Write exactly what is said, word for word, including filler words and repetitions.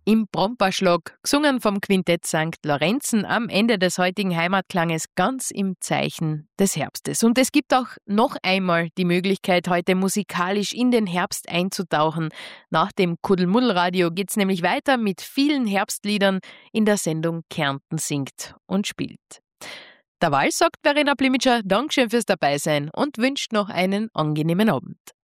im Bromperschlag, gesungen vom Quintett Sankt Lorenzen am Ende des heutigen Heimatklanges, ganz im Zeichen des Herbstes. Und es gibt auch noch einmal die Möglichkeit, heute musikalisch in den Herbst einzutauchen. Nach dem Kuddelmuddelradio geht's nämlich weiter mit vielen Herbstliedern in der Sendung Kärnten singt und spielt. Derweil sagt Verena Plimitscher Dankeschön fürs Dabeisein und wünscht noch einen angenehmen Abend.